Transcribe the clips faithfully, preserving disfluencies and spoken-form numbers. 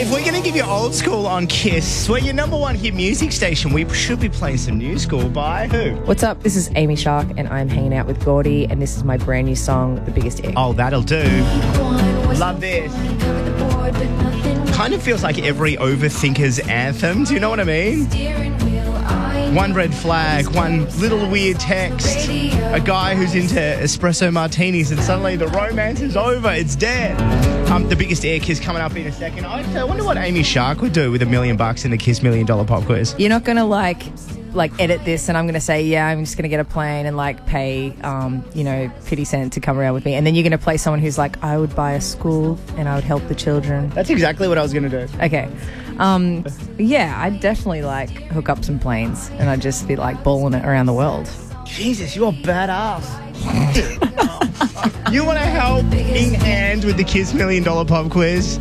If we're going to give you old school on Kiss, we're your number one hit music station. We should be playing some new school by who? What's up? This is Amy Shark, and I'm hanging out with Gordy, and this is my brand new song, The Biggest Egg. Oh, that'll do. Love this. Kind of feels like every overthinker's anthem. Do you know what I mean? One red flag, one little weird text, a guy who's into espresso martinis, and suddenly the romance is over. It's dead. Um, the Biggest Air Kiss coming up in a second. I wonder what Amy Shark would do with a million bucks in the Kiss Million Dollar Pop Quiz. You're not going to, like, like edit this and I'm going to say, yeah, I'm just going to get a plane and, like, pay, um, you know, fifty cent to come around with me. And then you're going to play someone who's like, I would buy a school and I would help the children. That's exactly what I was going to do. Okay. Um, yeah, I'd definitely, like, hook up some planes and I'd just be, like, balling it around the world. Jesus, you're badass. You want to help in hand with the Kiss Million Dollar Pop Quiz?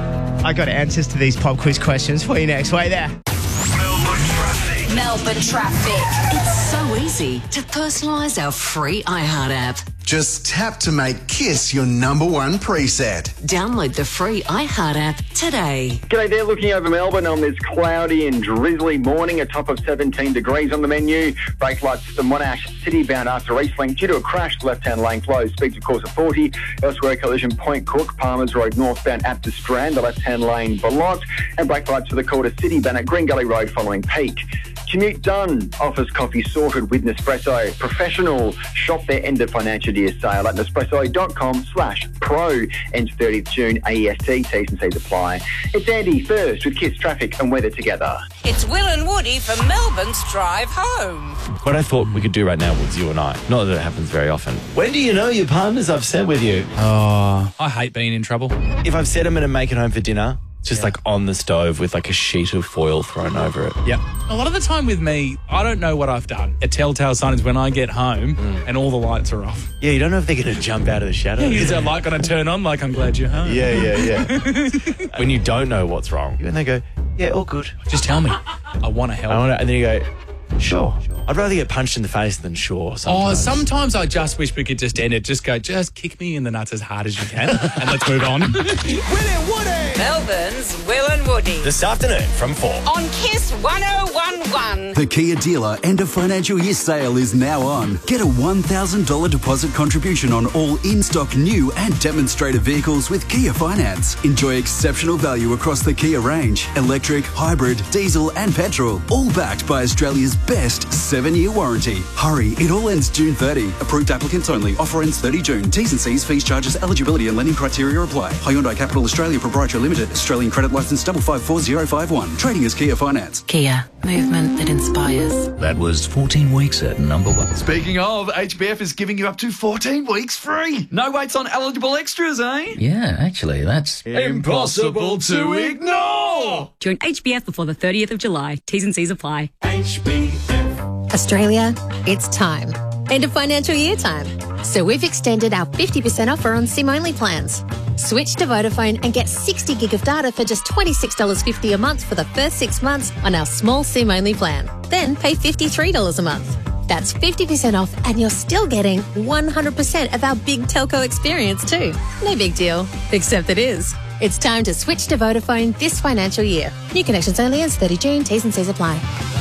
I got answers to these pop quiz questions for you next. Wait there. Melbourne traffic. Melbourne traffic. It's so easy to personalise our free iHeart app. Just tap to make Kiss your number one preset. Download the free iHeart app today. G'day there, looking over Melbourne on this cloudy and drizzly morning, a top of seventeen degrees on the menu. Brake lights to Monash City bound after Eastlink due to a crash, left-hand lane closed, speeds of course at forty. Elsewhere, collision Point Cook, Palmers Road northbound at the Strand, the left-hand lane blocked, and brake lights for the Calder City bound at Green Gully Road following peak. Commute done. Office coffee sorted with Nespresso. Professional. Shop their end of financial year sale at Nespresso.com slash pro. Ends thirtieth June. A E S T. T's and C's apply. It's Andy first with Kiss Traffic and Weather together. It's Will and Woody for Melbourne's Drive Home. What I thought we could do right now was you and I. Not that it happens very often. When do you know your partner's upset with you? Oh, I hate being in trouble. If I've said I'm going to make it home for dinner, just yeah. like on the stove with like a sheet of foil thrown over it. Yep. A lot of the time with me, I don't know what I've done. A telltale sign is when I get home mm. and all the lights are off. Yeah, you don't know if they're going to jump out of the shadow. Yeah, is that light going to turn on like I'm glad you're home? Yeah, yeah, yeah. When you don't know what's wrong. And they go, yeah, all good. Just tell me. I want to help. I wanna, and then you go, sure. sure. I'd rather get punched in the face than sure sometimes. Oh, sometimes I just wish we could just end it. Just go, just kick me in the nuts as hard as you can and let's move on. Will and Woody. Melbourne's Will and Woody. This afternoon from four. On Kiss one oh one one. The Kia dealer end of financial year sale is now on. Get a one thousand dollars deposit contribution on all in-stock new and demonstrator vehicles with Kia Finance. Enjoy exceptional value across the Kia range. Electric, hybrid, diesel and petrol. All backed by Australia's best seven-year warranty. Hurry, it all ends June thirtieth. Approved applicants only. Offer ends thirtieth June. T's and C's, fees, charges, eligibility and lending criteria apply. Hyundai Capital Australia Proprietary Limited. Australian credit licence double five four zero five one. Trading as Kia Finance. Kia. Movement that inspires. That was fourteen weeks at number one. Speaking of, H B F is giving you up to fourteen weeks free. No waits on eligible extras, eh? Yeah, actually, that's impossible to ignore. Join H B F before the thirtieth of July. T's and C's apply. H B F. Australia, it's time. End of financial year time. So we've extended our fifty percent offer on SIM-only plans. Switch to Vodafone and get sixty gig of data for just twenty-six dollars fifty a month for the first six months on our small SIM-only plan. Then pay fifty-three dollars a month. That's fifty percent off and you're still getting one hundred percent of our big telco experience too. No big deal, except it is. It's time to switch to Vodafone this financial year. New connections only ends thirtieth June. T's and C's apply.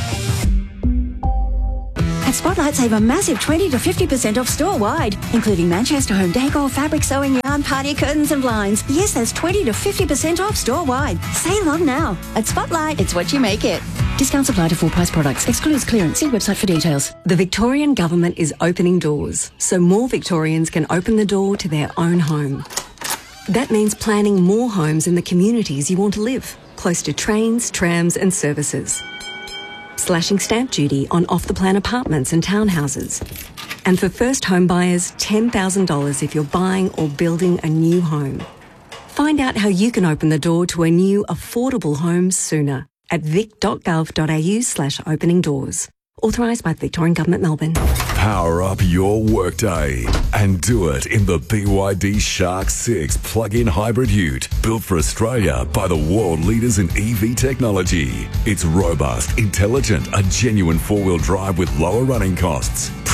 At Spotlight, save a massive twenty to fifty percent off store-wide, including Manchester home decor, fabric sewing, yarn, party curtains and blinds. Yes, that's twenty to fifty percent off store-wide. Save on now. At Spotlight, it's what you make it. Discounts apply to full-price products. Excludes clearance. See website for details. The Victorian Government is opening doors, so more Victorians can open the door to their own home. That means planning more homes in the communities you want to live, close to trains, trams and services. Slashing stamp duty on off-the-plan apartments and townhouses. And for first home buyers, ten thousand dollars if you're buying or building a new home. Find out how you can open the door to a new affordable home sooner at vic.gov.au slash opening doors. Authorised by the Victorian Government, Melbourne. Power up your workday and do it in the B Y D Shark six plug-in hybrid ute, built for Australia by the world leaders in E V technology. It's robust, intelligent, a genuine four-wheel drive with lower running costs.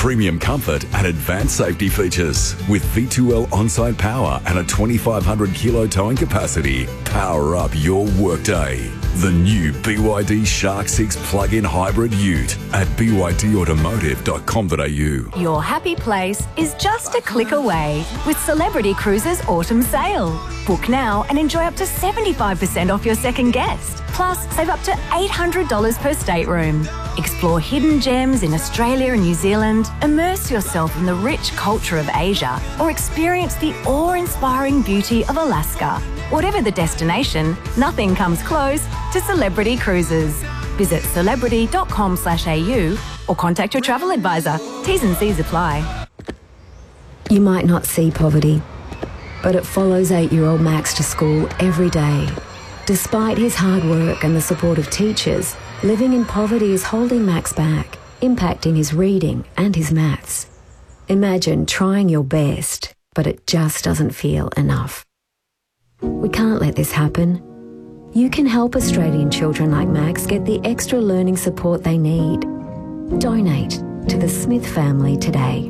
premium comfort and advanced safety features. With V two L on-site power and a twenty-five hundred kilo towing capacity, power up your workday. The new B Y D Shark six plug-in hybrid ute at b y d automotive dot com dot a u. Your happy place is just a click away with Celebrity Cruises Autumn Sale. Book now and enjoy up to seventy-five percent off your second guest. Plus, save up to eight hundred dollars per stateroom. Explore hidden gems in Australia and New Zealand, immerse yourself in the rich culture of Asia, or experience the awe-inspiring beauty of Alaska. Whatever the destination, nothing comes close to Celebrity Cruises. Visit celebrity dot com slash a u or contact your travel advisor. T's and C's apply. You might not see poverty, but it follows eight-year-old Max to school every day. Despite his hard work and the support of teachers, living in poverty is holding Max back, impacting his reading and his maths. Imagine trying your best, but it just doesn't feel enough. We can't let this happen. You can help Australian children like Max get the extra learning support they need. Donate to the Smith family today.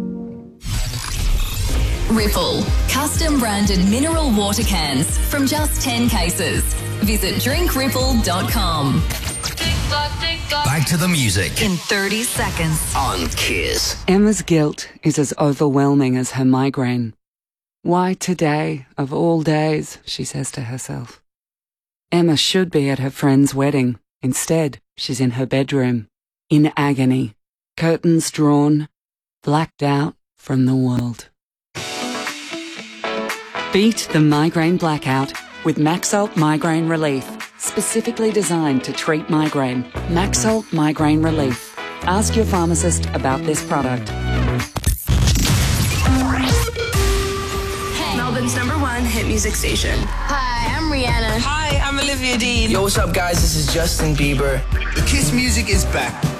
Ripple, custom branded mineral water cans from just ten cases. Visit drink ripple dot com. Back to the music In thirty seconds. on Kiss. Emma's guilt is as overwhelming as her migraine. Why today, of all days, she says to herself. Emma should be at her friend's wedding. Instead, she's in her bedroom, in agony, curtains drawn, blacked out from the world. Beat the migraine blackout with Maxalt Migraine Relief, specifically designed to treat migraine. Maxalt Migraine Relief. Ask your pharmacist about this product. Melbourne's number one hit music station. Hi, I'm Rihanna. Hi, I'm Olivia Dean. Yo, what's up, guys? This is Justin Bieber. The Kiss music is back.